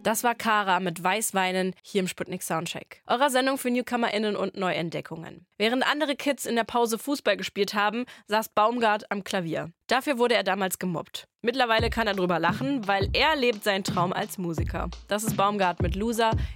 Das war Kara mit Weißweinen hier im Sputnik Soundcheck, eurer Sendung für NewcomerInnen und Neuentdeckungen. Während andere Kids in der Pause Fußball gespielt haben, saß Baumgart am Klavier. Dafür wurde er damals gemobbt. Mittlerweile kann er drüber lachen, weil er lebt seinen Traum als Musiker. Das ist Baumgart mit Loser